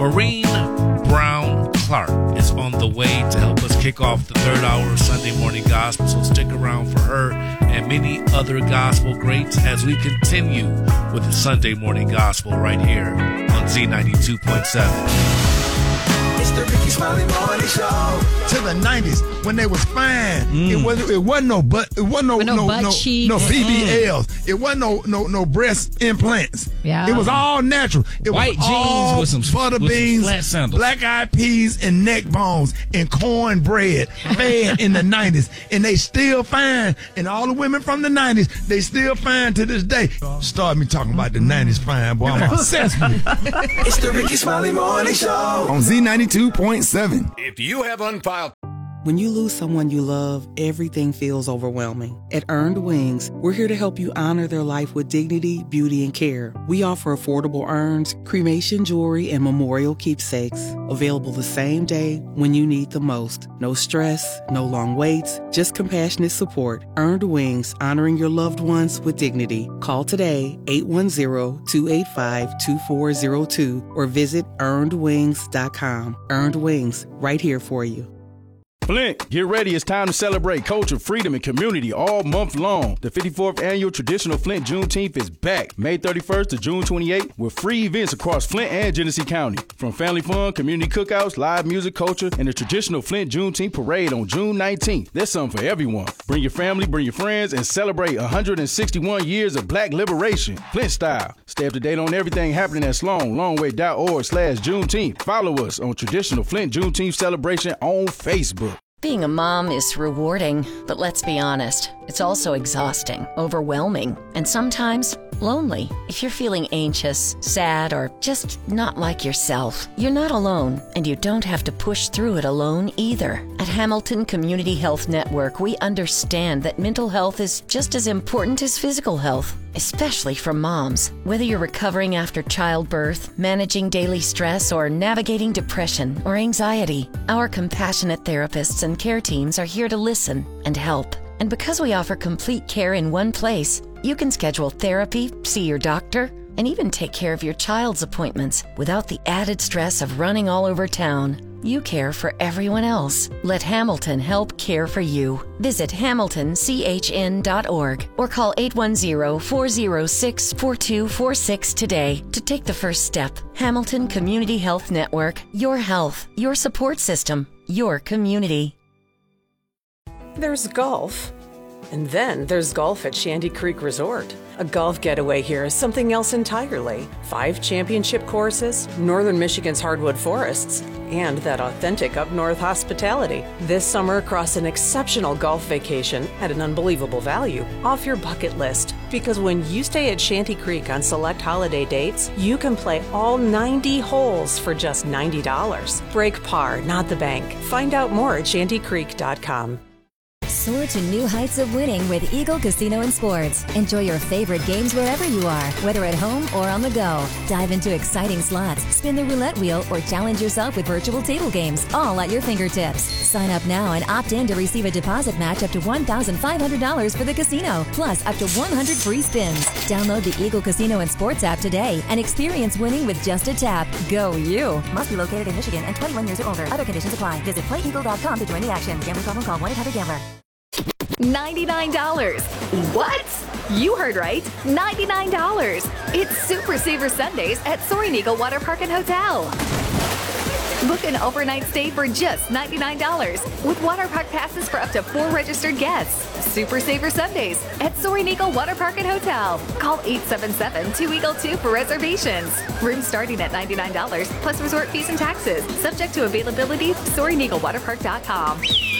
Maureen Brown Clark is on the way to help us kick off the third hour of Sunday Morning Gospel, so stick around for her and many other gospel greats as we continue with the Sunday Morning Gospel right here on Z92.7. It's the Ricky Smiley Morning Show. To the 90s when they was fine. It wasn't no butt cheeks. No BBLs. It wasn't no breast implants. Yeah. It was all natural. It White was jeans all with some butter with some beans, flat sandals. black-eyed peas, and neck bones and cornbread fed in the 90s. And they still fine. And all the women from the 90s, they still fine to this day. Start me talking about the 90s fine, boy. I'm obsessed with it. It's the Ricky Smiley Morning Show. On Z92.7. If you have unfiled... When you lose someone you love, everything feels overwhelming. At Earned Wings, we're here to help you honor their life with dignity, beauty, and care. We offer affordable urns, cremation jewelry, and memorial keepsakes. Available the same day when you need the most. No stress, no long waits, just compassionate support. Earned Wings, honoring your loved ones with dignity. Call today, 810-285-2402, or visit earnedwings.com. Earned Wings, right here for you. Flint, get ready. It's time to celebrate culture, freedom, and community all month long. The 54th annual traditional Flint Juneteenth is back May 31st to June 28th with free events across Flint and Genesee County. From family fun, community cookouts, live music, culture, and the traditional Flint Juneteenth parade on June 19th. There's something for everyone. Bring your family, bring your friends, and celebrate 161 years of black liberation, Flint style. Stay up to date on everything happening at Sloan, longway.org/Juneteenth. Follow us on traditional Flint Juneteenth celebration on Facebook. Being a mom is rewarding, but let's be honest, it's also exhausting, overwhelming, and sometimes lonely. If you're feeling anxious, sad, or just not like yourself, you're not alone, and you don't have to push through it alone either. At Hamilton Community Health Network, we understand that mental health is just as important as physical health, especially for moms. Whether you're recovering after childbirth, managing daily stress, or navigating depression or anxiety, our compassionate therapists and care teams are here to listen and help. And because we offer complete care in one place, you can schedule therapy, see your doctor, and even take care of your child's appointments without the added stress of running all over town. You care for everyone else. Let Hamilton help care for you. Visit hamiltonchn.org or call 810-406-4246 today to take the first step. Hamilton Community Health Network. Your health, your support system, your community. There's golf. And then there's golf at Shanty Creek Resort. A golf getaway here is something else entirely. 5 championship courses, northern Michigan's hardwood forests, and that authentic up-north hospitality. This summer, across an exceptional golf vacation at an unbelievable value, off your bucket list. Because when you stay at Shanty Creek on select holiday dates, you can play all 90 holes for just $90. Break par, not the bank. Find out more at shantycreek.com. Soar to new heights of winning with Eagle Casino and Sports. Enjoy your favorite games wherever you are, whether at home or on the go. Dive into exciting slots, spin the roulette wheel, or challenge yourself with virtual table games, all at your fingertips. Sign up now and opt in to receive a deposit match up to $1,500 for the casino, plus up to 100 free spins. Download the Eagle Casino and Sports app today and experience winning with just a tap. Go you! Must be located in Michigan and 21 years or older. Other conditions apply. Visit playeagle.com to join the action. Gambling problem? Call 1-800-GAMBLER. $99. What? You heard right. $99. It's Super Saver Sundays at Soaring Eagle Water Park and Hotel. Book an overnight stay for just $99 with water park passes for up to 4 registered guests. Super Saver Sundays at Soaring Eagle Water Park and Hotel. Call 877-2EAGLE-2 for reservations. Rooms starting at $99 plus resort fees and taxes. Subject to availability. SoaringEagleWaterpark.com.